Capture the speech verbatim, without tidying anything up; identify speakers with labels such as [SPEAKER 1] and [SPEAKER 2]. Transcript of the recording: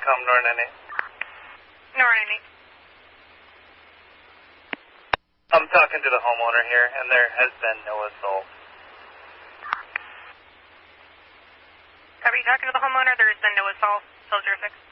[SPEAKER 1] Intercom, Nor ninety-eight.
[SPEAKER 2] Nor ninety-eight.
[SPEAKER 1] I'm talking to the homeowner here, and there has been no assault.
[SPEAKER 2] Are you talking to the homeowner? There has been no assault. Soldier six.